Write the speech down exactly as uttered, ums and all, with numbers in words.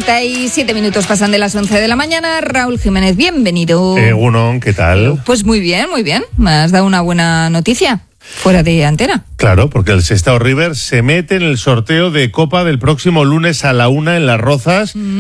treinta y siete minutos pasan de las once de la mañana. Raúl Jiménez, bienvenido. Eh, Gunón, ¿qué tal? Pues muy bien, muy bien. Me has dado una buena noticia. Fuera de antena. Claro, porque el Sestao River se mete en el sorteo de Copa del próximo lunes a la una en Las Rozas. Mm.